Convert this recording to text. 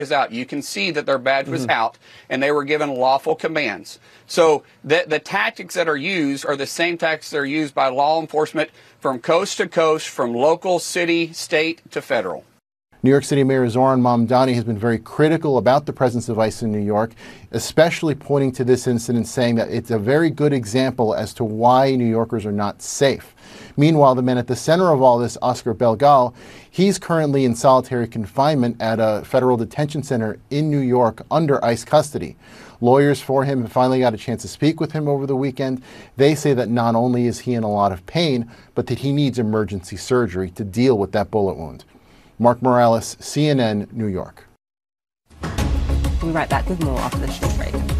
is out. You can see that their badge was out, and they were given lawful commands. So the tactics that are used are the same tactics that are used by law enforcement from coast to coast, from local, city, state to federal. New York City Mayor Zohran Mamdani has been very critical about the presence of ICE in New York, especially pointing to this incident, saying that it's a very good example as to why New Yorkers are not safe. Meanwhile, the man at the center of all this, Oscar Belgal, he's currently in solitary confinement at a federal detention center in New York under ICE custody. Lawyers for him finally got a chance to speak with him over the weekend. They say that not only is he in a lot of pain, but that he needs emergency surgery to deal with that bullet wound. Mark Morales, CNN, New York. We'll be right back with more after this short break.